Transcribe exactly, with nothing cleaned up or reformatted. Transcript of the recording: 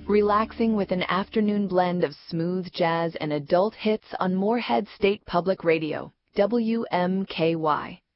Relaxing with an afternoon blend of smooth jazz and adult hits on Moorhead State Public Radio, W M K Y.